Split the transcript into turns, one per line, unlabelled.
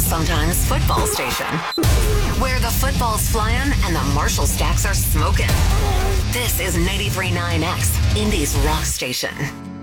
sometimes football station, where the football's flying and the Marshall stacks are smoking. This is 93.9X, Indy's rock station.